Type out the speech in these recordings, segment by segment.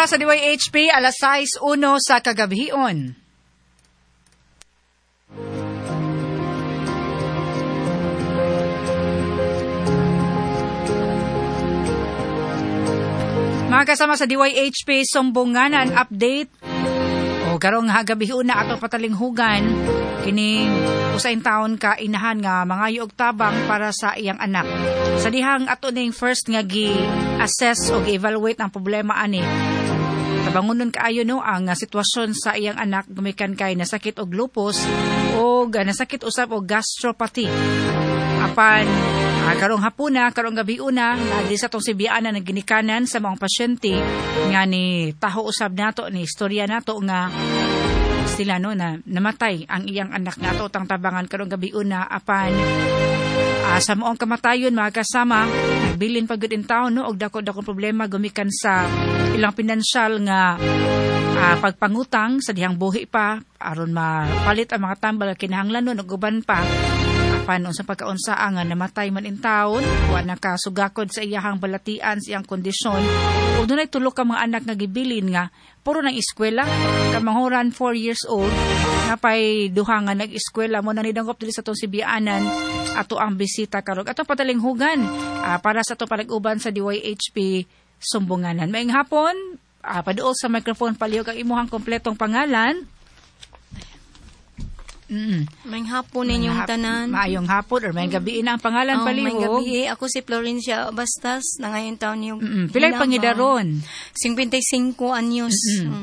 oras sa DYHP, alas 6:01 sa kagabihion. Mga kasama sa DYHP, Sumbunganan update. O garong hagabihion na ato patalinghugan, kining usain taon ka inahan nga mga yuog tabang para sa iyang anak. Sa dihang ato ning first nga gi-assess o gi-evaluate ang problema ani. Tabangunon kaayo no ang sitwasyon sa iyang anak gumikan kay nasakit og lupus o nasakit usab og gastropathy. Apan karong hapuna, karong gabiuna, nadi sa tong sibiyaan na ginikanan sa mga pasyente nga ni taho usab nato ni istorya nato nga sila no na namatay ang iyang anak nga ato tang tabangan karong gabiuna. Apan sa moong kamatayon mga kasama, nagbilin pa gud in taon no og dako-dakong problema gumikan sa ilang pinansyal nga pagpangutang sa dihang buhi pa aron mapalit ang mga tambal kinahanglan ug uban pa. Panon sa pagkaunsaa nga namatay man in taon, wa nakasugakod sa iyahang balatian sa iyang kondisyon. Ug dunay tulo ka mga anak nga gibilin nga puro nang eskwela, kamanghoran 4 years old, napay duha nga nag-eskwela mo na nidangop dili sa tong sibiyaanan ato ang bisita karon. Ato patalinghugan para sa ato panag-uban sa DYHP Sumbunganan. Maayong hapon, paduol sa microphone palihog ang imuhang kompletong pangalan. Maayong hapon ninyong tanan. Maayong hapon or maayong gabi na ang pangalan palihog. Maayong gabi. Ako si Florencia Bastas na ngayon taon yung pilay pangidaron? 55 anyos.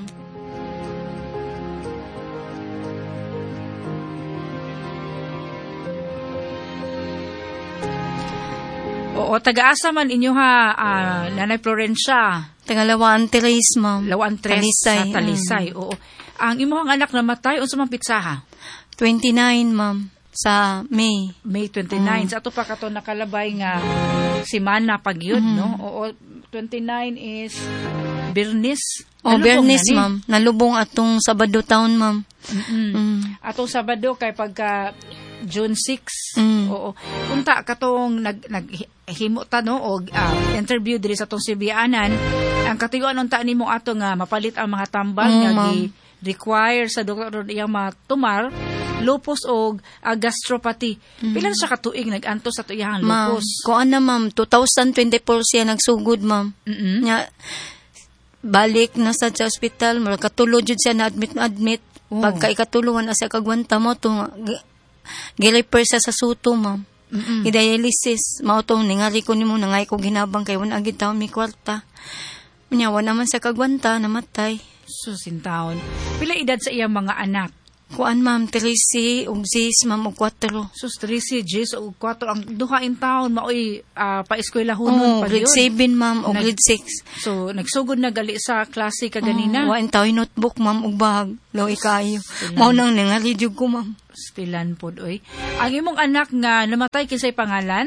Oo, taga-asa man inyo ha, Nanay Florencia? Taga-Lawaan Tres, ma'am. Lawaan Tres sa Talisay. Oo. Ang imuhang anak namatay, unsa man pitsaha? 29, ma'am. Sa May. May 29. Sa ato pa kato nakalabay nga simana pag yun, no? Oo, 29 is Bernis. Bernis, ma'am. Nalubong atong Sabado taon, ma'am. Atong Sabado kay pagka June 6. Oo. Unta katong naghimo ta no og interview diri sa tong Sibianan. Ang katuyuan unta nimo ato nga mapalit ang mga tambal nga require sa doktor iyang matumar lupus og gastropathy. Pila na siya katuig nag-anto sa tuyang lupus? Kuan na, ma'am, 2024 siya nagsugod, ma'am. Nya balik na sa ospital, katulo jud siya na admit. Pagka ikatuluan na siya kagwanta mo to giliper siya sa suto, ma'am. I-dialysis mao to ningali ko nimo nangay ko ginabang kay wala gid taon mi kwarta. Nya wa naman sa kagwanta namatay. Susin taon. Pila edad sa iyang mga anak? Kuan, ma'am, 13 ug 6, ma'am, ug 4. Sus, 13, 6 ug 4. Ang duha in taon, maoy pa-eskwela hunon pa grade 7, ma'am, o grade 6. So, nagsugod na gali sa klase ka ganina? Wa in taon notebook, ma'am, ug bag. Loy kayo. Mao nang ningali jud ko, ma'am. Stilan pod, oy. Ang imong anak nga namatay kinsay pangalan?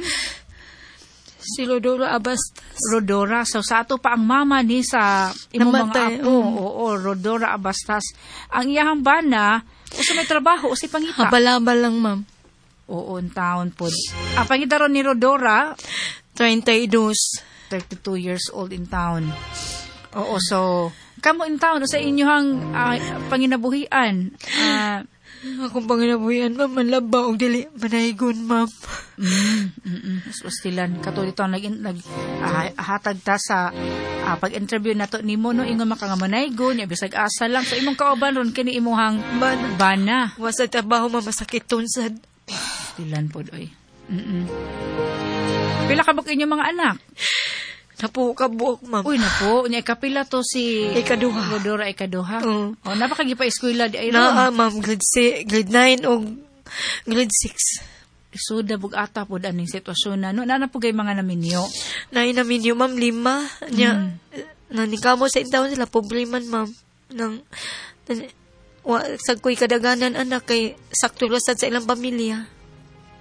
Si Rodora Abastas. Rodora. So, sa ato pa ang mama ni sa imong namatay, mga apo. Oo, Rodora Abastas. Ang iyahang bana, kasi may trabaho, o si pangita? Habal-habal lang, ma'am. Oo, ang taon po. Ang pangita ron ni Rodora? 32 years old in town. Oo, so, kamo in town, sa inyohang panginabuhian? Akong panginabuhian, ma'am, manlaba o dili, manahigon, ma'am. Stilan, kato dito naghatag ta sa pag-interview nato nimo no ingon makangamanaygon ya bisag asa lang sa imong kauban ron kini imong bana. Wasa trabaho, ma'am, masakit tunsad. Stilan pod oy. Pila ka buk inyo mga anak? Napo kabuok, ma'am. Uy, napo. Nya kapila to si Ikaduha. Rodora Ikaduha. O, napakagi pa eskwela di ay ma'am, grade 9 o grade 6. Suda bug ata po aning sitwasyon na. No, nanapugay mga naminyo. Naminaminyo, ma'am, 5. Nya, nanikamo sa intawon sila, probleman, ma'am. Sagkoy kadaganan, anak, kay sakto lasad sa ilang pamilya.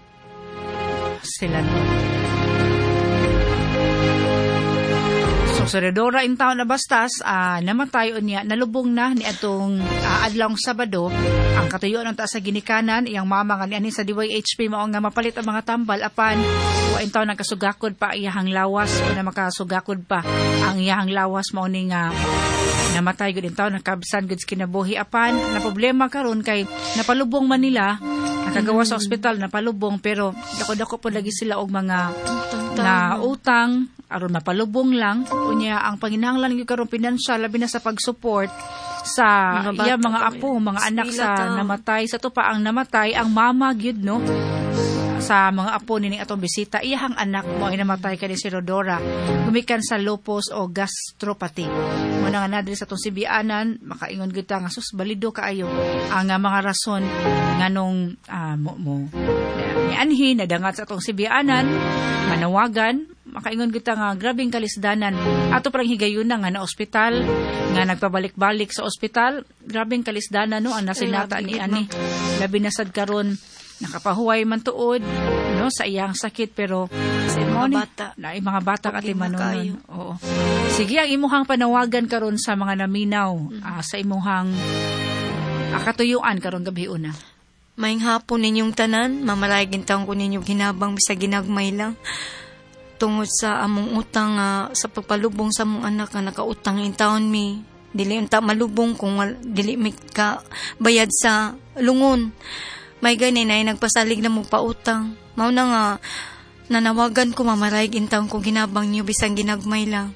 Sila no. So, So Rodora in taon na bastas, namatay unya, nalubong na ni atong adlawng Sabado, ang katuyoan ng taas sa ginikanan, iyang mama nga ni sa DYHP mao nga mapalit ang mga tambal, apan wa in taon nagkasugakod pa iyahang lawas, o na makasugakod pa ang iyahang lawas, mao ni nga namatay gud in taon, nakabsan gud kinabuhi, apan na problema karon kay napalubong man nila, nakagawa sa ospital, napalubong, pero dako-dako po lagi sila og mga na utang aron mapalubong lang unya. Ang panginahanglan gyud karon pinansyal, labi na sa pag-support sa iya mga apo, mga anak sa namatay. Sa to pa ang namatay ang mama gyud, no, sa mga apo ni atong bisita, iyahang anak mo ay namatay kani si Rodora, gumikan sa lupus o gastropathy. Muna nga nadiri sa itong sibianan, makaingon kita nga sus balido kaayo ang mga rason nganong ni anhi nadangat sa itong sibianan, manawagan, makaingon kita nga grabing kalisdanan. Ato parang higayuna nga na ospital, nga nagpabalik-balik sa ospital, grabing kalisdanan, no, ang nasinata ni ani. Labi na sad karon nakapahuway man tuod, no, sa iyang sakit, pero sa mga bata at imanon. Oo. Sige, ang imuhang panawagan karon sa mga naminaw, sa imuhang katuyuan karon gabi una. Maing hapon ninyong tanan, mamaragin taong ko ninyong ginabang bisa ginagmay lang. Tungod sa among utang sa pagpalubong sa among anak nga nakautang in taon mi. Dili unta malubong kung dili mi ka bayad sa lungon. May gani na nagpasalig na mo pautang. Mao na nga nanawagan ko mamarayag in taong kung ginabang niyo bisang ginagmay lang.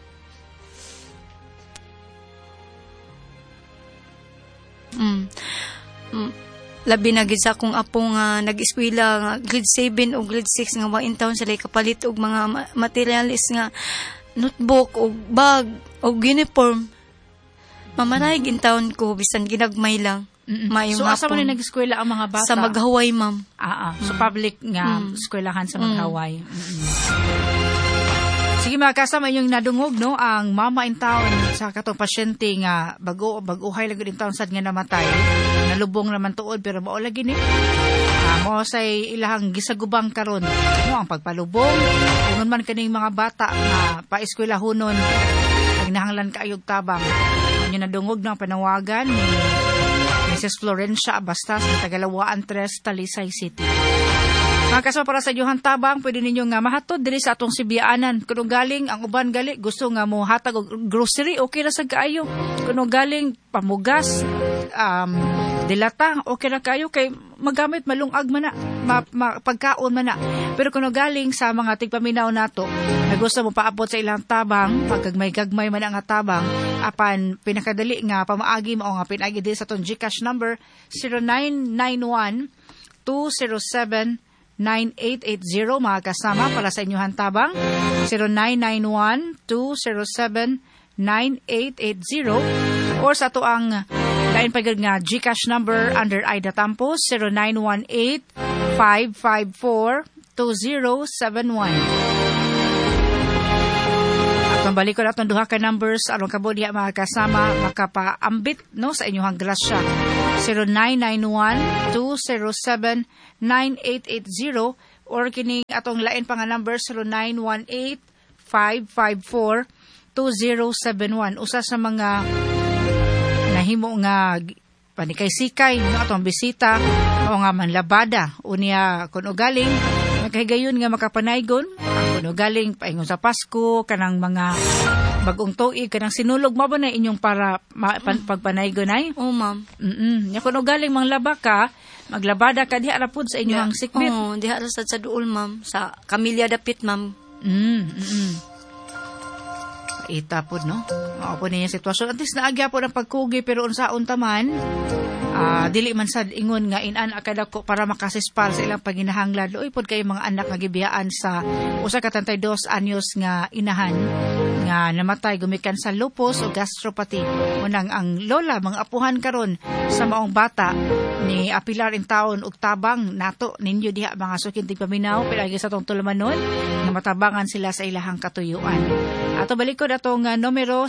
Labi na gid sa akong apo nga nag-eskwela nga grade 7 o grade 6 nga wain taon sila kapalit og mga materialis nga notebook o bag o uniform. Mamarayag in taon ko bisan ginagmay lang. So asa man nag-eskwela ang mga bata? Sa Maghaway, ma'am. So public nga eskwelahan sa Maghaway. Sige, mga kasama, inyong nadungog, no, ang mama in town sa katong pasyente nga baguhay lang in town sad nga namatay. Nalubong naman tuod pero mao lagi ni. Mo say ilahang gisagubang karon, no, ang pagpalubong. Ingon man kaning mga bata nga paeskwelahonon, nagnahanglan kaayog tabang. Inyong nadungog ng panawagan ni Mrs. Florencia Abastas ng Tagalawaan 3, Talisay City. Mga kasama, para sa inyong tabang, pwede ninyo nga mahatod diri sa atong sibianan. Kung galing, ang uban gali, gusto nga mo hatag og grocery, okay na sa kaayo. Kung galing, pamugas, dilata, okay na kaayo, kay magamit malungag man na, pagkaon man na. Pero kung galing sa mga tigpaminaw nato, na gusto mo paabot sa ilang tabang, pagkagmay-gagmay man ang tabang, apan pinakadali nga pamaagi mo nga pinagi diri sa atong GCash number 0991-207-9880, mga kasama, para sa inyong tabang 0991-207-9880, or sa ato ang lain pagod nga GCash number under Ida Tampos 0918-554-2071. Pambalik ko na itong duha ka numbers aron kabo diha, mga kasama, makapaambit, no, sa inyong grasya 0991-207-9880, or kining atong lain pa nga number 0918-554-2071. Usa sa mga nahimo nga panikay-sikay, no, atong bisita o nga manlabada unya kun ugaling nakahigayon nga makapanaygon, kuno galing paingon sa Pasko, kanang mga bagong tuig, kanang sinulog mo ba na inyong para pagpanaygon ay? Oo, ma'am. Ya kuno galing manglaba ka, maglabada ka diha ra pud sa inyong sikbit. Oo, diha ra sa duol, ma'am, sa Kamilya Dapit, ma'am. Itapod, no? Mao po niya sitwasyon. At least naagya po ng pagkugi, pero unsaon taman, dili man sad ingon nga inan akadako para makasispal sa ilang paginahanglan. Luoy pod kay mga anak nga gibiyaan sa usa ka 32 anyos nga inahan nga namatay gumikan sa lupus o gastropathy. Unang ang lola, mga apuhan karon sa maong bata ni Apilar in taon og tabang nato ninyo diha, mga sukin tigpaminaw, pero sa tong tulamanon nga matabangan sila sa ilahang katuyuan. Ato balikod atong numero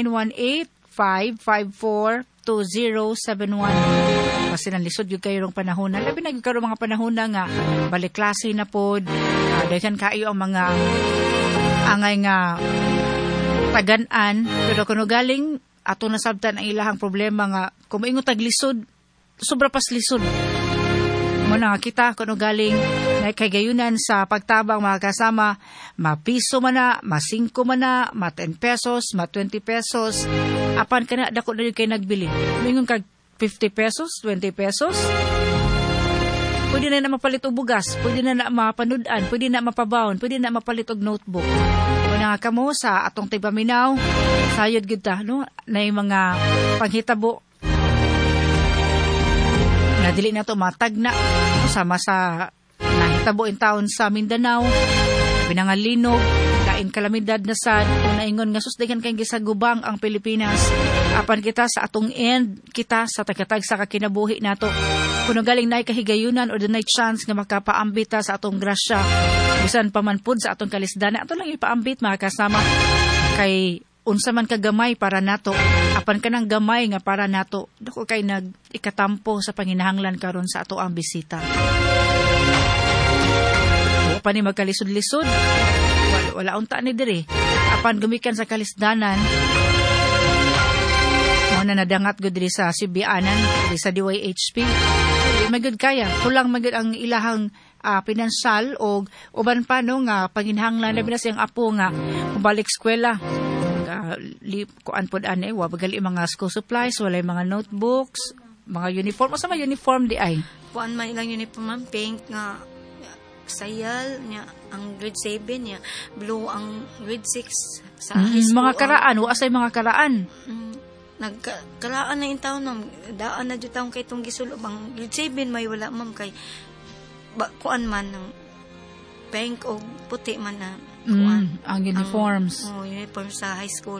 0918-554-2071. Kasi nanlisod yung kayo ng panahon na, labi na yung kayo mga panahon na nga, balik klase na pod, dahil kayo ang mga angay nga tagan-an, pero kuno galing ato nasabtan ang ilahang problema nga kung maingon tag lisod, sobra pas lisod. Muna nga kita kuno galing na kay gayunan sa pagtabang mga kasama, mapiso man na, ma-5 man na, ma-10 pesos, ma-20 pesos, apan ka na, dako na yun kayo nagbili. Mingon kag 50 pesos, 20 pesos, pwede na mapalit og bugas, pwede na mapanudan, pwede na mapabaon, pwede na mapalit og notebook. Muna nga kamo sa atong tipaminaw, sayod kita, no? Na yung mga panghitabo, na dili na to matag na sama sa nahitabo in taon sa Mindanao, binangalinog, lain kalamidad na sad, kung naingon nga susdigan kay gisagubang ang Pilipinas, apan kita sa atong end, kita sa tagatag sa kakinabuhi nato. Kuno galing na kahigayunan o dunay chance nga makapaambita sa atong grasya, bisan pa man pud sa atong kalisdana, ato lang ipaambit mga kasama, kay unsa man kagamay para nato, apan kanang gamay nga para nato, dako kay nag-ikatampo sa panginahanglan karon sa ato ang bisita. O pa ni magkalisod-lisod, wala unta ni diri, apan gumikan sa kalisdanan, mo na nadangat gud diri sa Sibianan, diri sa DYHP, magud kaya, kulang magud ang ilahang pinansyal o uban pa no nga panginahanglan, labi na siyang apo nga balik eskwela. Kuan pod ane wa bagali mga school supplies, walay mga notebooks, mga uniform, sa mga uniform di ay kuan man ilang uniform man pink nga sayal niya ang grade 7 niya, blue ang grade 6 sa high school. Mga karaan, wa say mga karaan. Nagkaraan na yung taon ma'am, daan na yung taon kay itong gisulo ang grade 7 may wala ma'am kay kuan man ng pink o puti man na ang uniforms. Uniform sa high school.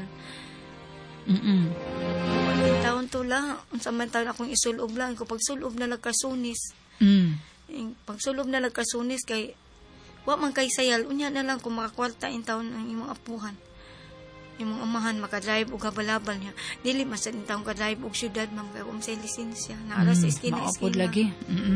Yung taon to lang, samantalang akong isulob lang, kung pagsulob na nagkasunis. Pagsulob na nagkasunis kay wa man kay sayal, unya na lang kung makakwarta in taon ang imong apuhan. Imong amahan makadrive og habalabal niya. Dili man sa taon ka drive og syudad ma'am kay sa lisensya. Naara sa iskina. Maapod lagi.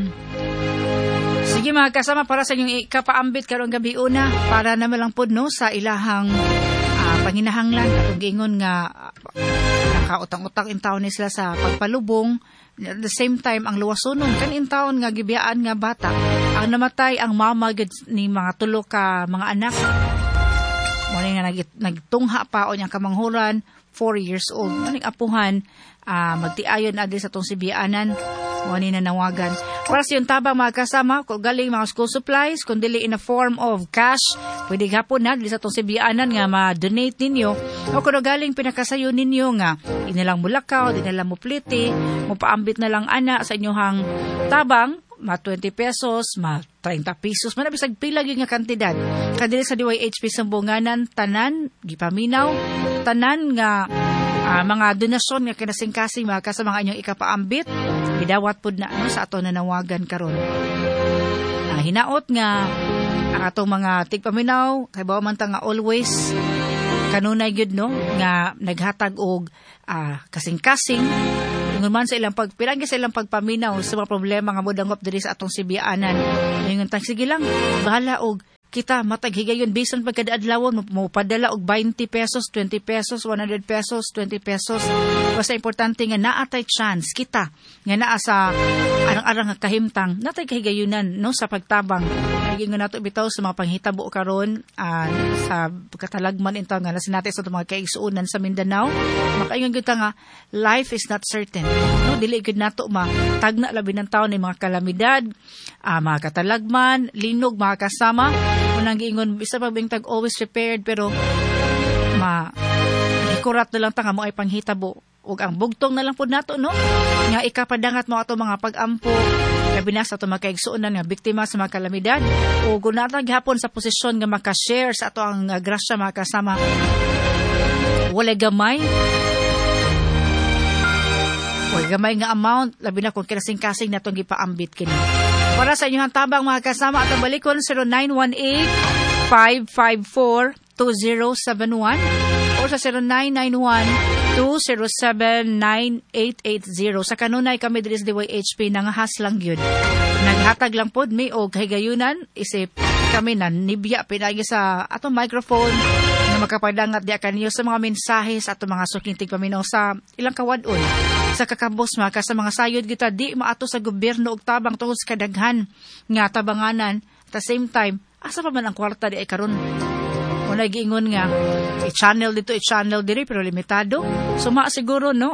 Sige mga kasama, para sa inyong ikapaambit karong gabi una, para naman lang pod no sa ilahang panginahanglan atong giingon nga nakautang-utang in taon sila sa pagpalubong. At the same time ang luwasonon kanin taon nga gibiyaan nga bata ang namatay ang mama ni mga tulo ka mga anak. Mo nga nagtungha pa o niyang kamanghuran, 4 years old. Maning apuhan, magtiayon adi sa tong Sibianan. Mo ni nanawagan. Para sa yung tabang mga kasama, kung galing mga school supplies, kung dili in a form of cash, pwede gapon na dili sa tong Sibianan nga ma-donate ninyo. O kung galing pinakasayo ninyo nga, inilang mulakaw, inilang mupliti, mupaambit na lang ana sa inyohang tabang, ma 20 pesos, ma 30 pesos, man bisag pila gyud nga kantidad. Kadili sa DYHP Sambunganan tanan gipaminaw, tanan nga mga donasyon nga kinasing-kasing mga kasama inyong ikapaambit, gidawat pud na sa ato nanawagan karon. Hinaot nga ang atong mga tigpaminaw kay bawa man ta nga always kanunay gyud no nga naghatag og kasing-kasing ingon man sa ilang pagpilagi sa ilang pagpaminaw sa mga problema nga modangop diri sa atong Sibianan. Ingon tag sige lang, bahala og kita mataghigayon bisan pagkadaadlawon mo padala og 20 pesos, 20 pesos, 100 pesos, 20 pesos. Basta importante nga naatay chance kita nga naa sa arang-arang nga kahimtang natay kahigayunan no sa pagtabang. Ingon nato bitaw sa mga panghitabo karon sa katalagman intaw nga nasinati sa mga kaigsuonan sa Mindanao. Makaingon gyud ta nga life is not certain. No dili gyud nato matagna labi ng taon ni mga kalamidad, mga katalagman, linog mga kasama. Unang giingon bisa pa bing tag always prepared pero gikurat na lang ta nga mo ay panghitabo ug ang bugtong na lang pud nato no nga ikapadangat mo ato mga pag-ampo labi na sa ato mga kaigsuonan nga biktima sa mga kalamidad ug gunata gihapon sa posisyon nga maka-share sa ato ang grasya mga kasama. Walay gamay nga amount labi na kung kinasing-kasing natong gipaambit kini. Para sa inyong tabang mga kasama at ang balikon 0918-554-2071 o sa 0991-207-9880. Sa kanunay kami diri sa DYHP nangahas lang yun. Naghatag lang pod may o kahigayunan isip kami na nibya pinagi sa atong microphone na makapadangat diya kanyo sa mga mensahe sa atong mga sukintig paminaw sa ilang kawadon sa kakabos maka sa mga sayod kita di maato sa gobyerno og tabang tungod sa kadaghan nga tabanganan at the same time asa pa man ang kwarta di ay karon una giingon nga i-channel dito i-channel diri pero limitado so siguro no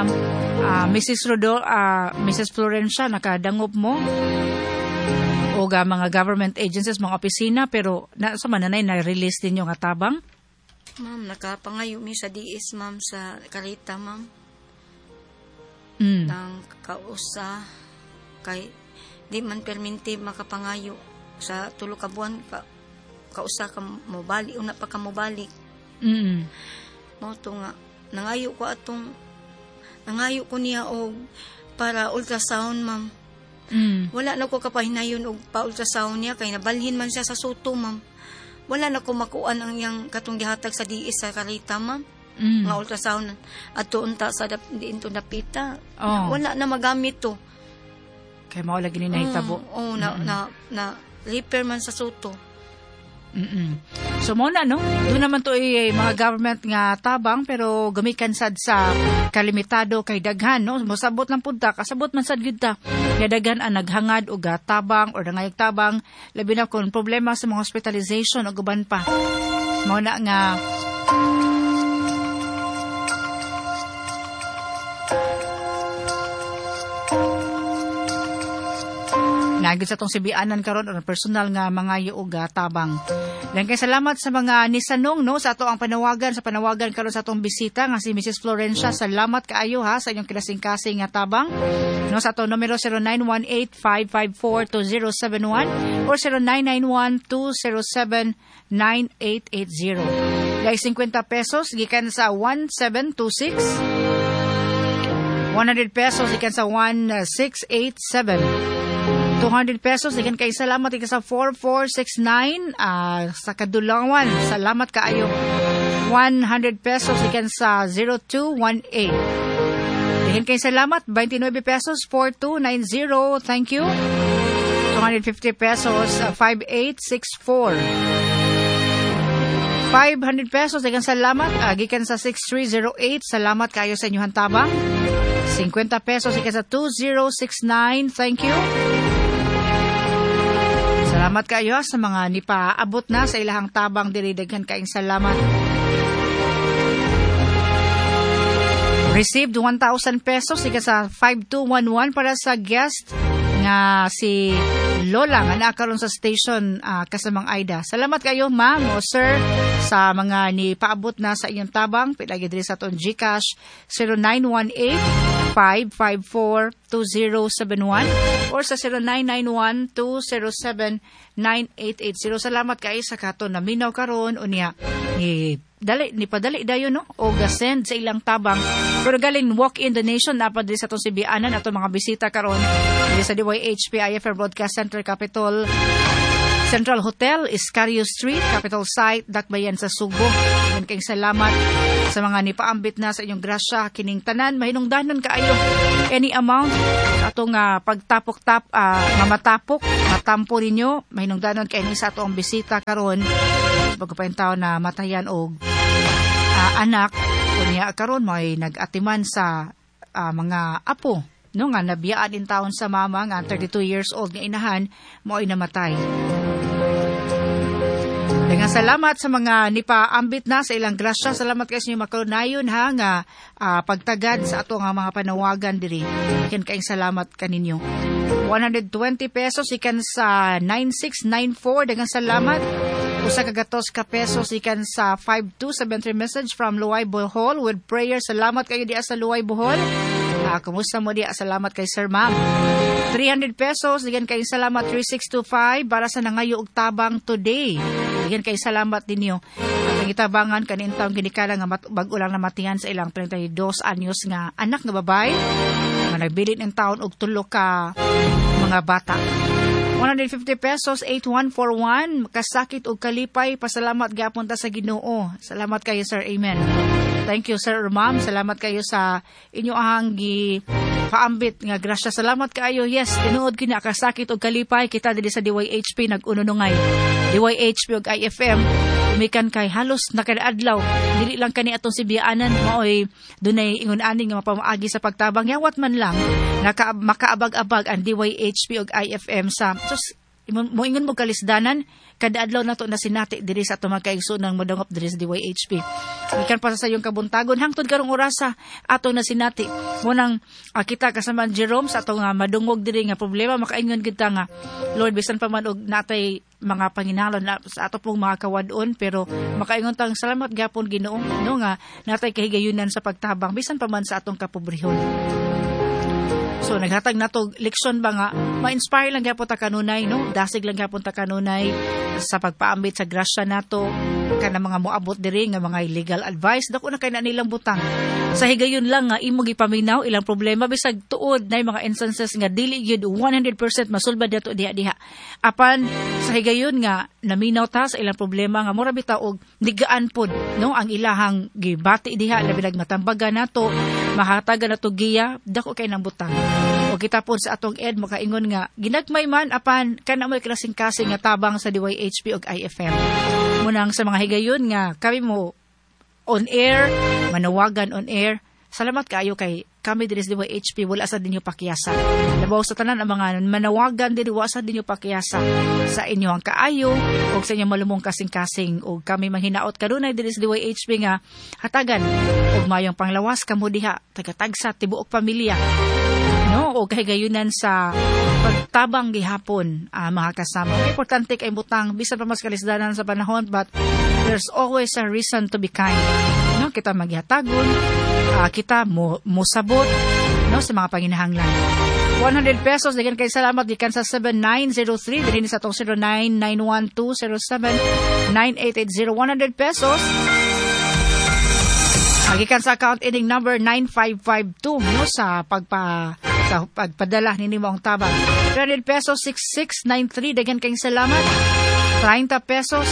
Mrs. Florencia nakadangop mo o mga government agencies, mga opisina, pero sa mananay na-release din yung tabang? Ma'am, nakapangayo mi sa DIS, ma'am, sa Karita, ma'am. Nang kausa, kay di man perminti makapangayo sa tulo ka buwan, kausa ka mobali, una pa ka mobalik. Mo to nga, nangayo ko niya og para ultrasound, ma'am. Wala na ko kapahinayon og pa-ultrasound niya kay nabalhin man siya sa suto, ma'am. Wala na ko makuan ang yang katong gihatag sa DIS sa Karita, ma'am. Nga ultrasound at unta sa diin to napita. Wala na magamit to. Kay mao lagi ni nahitabo. Na repair man sa suto. So mo na no, doon naman to mga government nga tabang pero gumikan sad sa kalimitado kay daghan no, mosabot lang pud ta, kasabot man sad gyud ta. Kay daghan ang naghangad og tabang or nangayag tabang labi na kun problema sa mga hospitalization ug uban pa. Mo na nga nagit sa tong sibianan karon or personal nga mga yuog tabang. Lang kay salamat sa mga nisanong no sa ato ang panawagan karon sa atong bisita nga si Mrs. Florencia. Salamat kaayo ha sa inyong kinasing-kasing nga tabang. No sa ato numero 0918-554-2071 or 0991-207-9880. Dahil 50 pesos gikan sa 1726. 100 pesos gikan sa 1687. 200 pesos, dikan kay salamat ika sa 4469 sa Kadulawan. Salamat kaayo. 100 pesos dikan sa 0218. Dikan kay salamat 29 pesos 4290. Thank you. 250 pesos 5864. 500 pesos dikan salamat gikan sa 6308. Salamat kaayo sa inyong tabang. 50 pesos dikan sa 2069. Thank you. Salamat kayo sa mga nipaabot na sa ilahang tabang diri daghan kaayong salamat. Received 1,000 pesos ika sa 5211 para sa guest nga si Lola nga nakaroon sa station kasamang Aida. Salamat kayo ma'am o sir sa mga nipaabot na sa inyong tabang. Pilagi diri sa aton GCash 0918-554-2071 or sa 0991-207-9880. Salamat kayo sa katon na minaw karon unya ni padali dayon no o gasend sa ilang tabang pero galing walk-in donation na pa diri sa atong sibianan ato mga bisita karon diri sa DYHP IFR Broadcast Center Capitol Central Hotel, Iscario Street, Capital Site, Dakbayan sa Subo. Yan kayong salamat sa mga nipaambit na sa inyong grasya. Kining tanan, mahinungdanon kaayo. Any amount, atong matampo ninyo, mahinungdanon kayo sa atong bisita karon. Pagkapaintaw na matayan og anak, kunya karon may nag-atiman sa mga apo. No nga nabiyaan din taon sa mama nga 32 years old nga inahan mo ay namatay. Dengan salamat sa mga nipaambit na sa ilang grasya. Salamat kayo sa inyo makarunayon ha nga pagtagad sa ato nga mga panawagan diri. Yan kayong salamat kaninyo. 120 pesos ikan sa 9694. Dengan salamat. Usa kagatos ka pesos ikan sa 5273 message from Luay Bohol with prayer. Salamat kayo diya sa Luay Bohol. Kumusta mo diya? Salamat kay Sir Ma'am. 300 pesos. Diyan kay salamat 3625 para sa nangayo og tabang today. Diyan kay salamat dinyo. Ang itabangan kanin taong ginikala nga bag-o lang namatihan sa ilang 32 anyos nga anak nga babay. Nga nagbilit ng taon og tulo ka mga bata. 150 pesos 8141 kasakit og kalipay. Pasalamat gyapon ta sa Ginoo. Salamat kayo Sir. Amen. Thank you, sir or ma'am. Salamat kayo sa inyo ang paambit nga grasya. Salamat kayo. Yes, tinuod kina kasakit og kalipay kita dili sa DYHP nag-ununungay. DYHP og IFM umikan kay halos nakadaadlaw. Dili lang kani atong sibiyaanan maoy dunay ingon-ani nga mapamaagi sa pagtabang. Yawat man lang makaabag-abag ang DYHP og IFM sa moingon mo kalisdanan kada adlaw nato na sinati diri sa ato mga kaigsoon ng madungop diri sa DYHP. Ikan pa sa sayong kabuntagon hangtod karong orasa ato na sinati mo nang kita kasama Jerome sa ato nga madungog diri nga problema makaingon kita nga Lord bisan pa man og natay mga panginahanglan sa ato pong mga kawadon pero makaingon tang salamat gyapon Ginoo no nga natay kahigayunan sa pagtabang bisan pa man sa atong kapobrehon. So naghatag nato leksyon ba nga ma-inspire lang gyapon ta kanunay no dasig lang gyapon ta kanunay sa pagpaambit sa grasya nato kana mga moabot diri nga mga legal advice dako na kay na nilang butang sa higayon lang nga imo gipaminaw ilang problema bisag tuod nay mga instances nga dili gyud 100% masulbad dato diha apan sa higayon nga naminaw ta sa ilang problema nga mura bitaw og digaan pod no ang ilahang gibati diha labi nagmatambagan nato mahatagan nato giya dako kay nang butang. O kita po sa atong ed makaingon nga ginagmay man apan kana mo'y klaseng-kasing nga tabang sa DYHP ug IFM. Munang sa mga higayon nga kami mo on air, manawagan on air. Salamat kaayo kay kami diri sa DYHP wala sa dinyo pakiyasa. Labaw sa tanan ang mga manawagan diri wala sa dinyo pakiyasa sa inyo ang kaayo o sa inyo malumong kasing-kasing o kami manghinaot kanunay diri sa DYHP nga hatagan og mayong panglawas kamo diha tagatagsa tibuok pamilya. No, o kahigayunan sa pagtabang gihapon mga kasama. Importante kay butang bisan pa mas kalisdanan sa panahon but there's always a reason to be kind. No, kita maghatagon, kita musabot no sa mga panginahanglan. 100 pesos dikan kay salamat gikan sa 7903 dinhi sa tong 099120798880 100 pesos. Gikan sa account ending number 9552 no sa pagpadala nini mo ang tabang. 300 pesos 6693 dagan kayong salamat. 30 pesos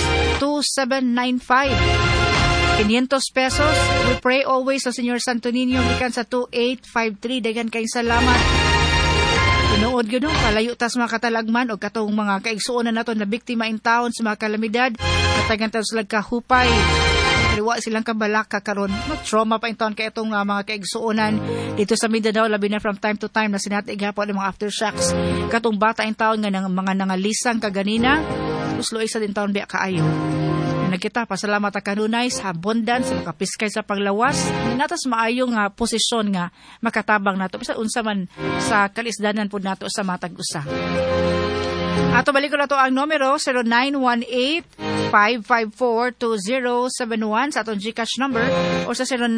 2795. 500 pesos we pray always sa Senyor Santo Niño gikan sa 2853 dagan kayong salamat. Tinuod gyud kalayo tas mga katalagman o katong mga kaigsuonan nato na biktima in town sa mga kalamidad katagan ta sila kahupay liwa silang kabalaka karon mag-trauma pa inton kay itong mga kaigsuonan dito sa Mindanao labi na from time to time na sinati gihapon ang mga aftershocks katong bata in town nga ng mga nangalisang kaganina uslo isa din taon biya kaayo nagkita pasalamat kanunay sa abundance sa makapiskay sa paglawas natas maayong posisyon nga makatabang nato bisan unsa man sa kalisdanan pud nato sa matag usa. Ato balik ko na to ang numero 0918-554-2071 sa atong GCash number o sa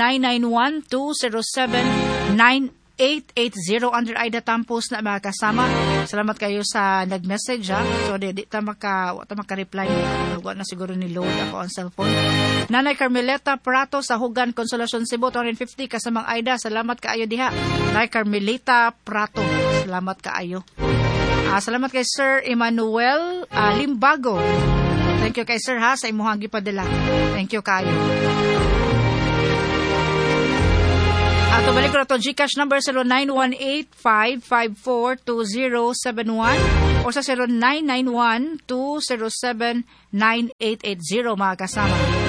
0991-207-9880 under Aida Tampos na mga kasama. Salamat kayo sa nag-message so di ta maka-reply na siguro ni load ako ang cellphone. Nanay Carmeleta Prato sa Hugan Consolacion Cebu 250 kasamang Aida. Salamat kaayo diha. Nanay Carmeleta Prato. Salamat kaayo. Salamat kay Sir Emmanuel Limbago. Thank you kay Sir sa imuhang gipadala. Thank you kayo. Ato balik ko na to GCash number 0918-554-2071 o sa 0991-207-9880 mga kasama.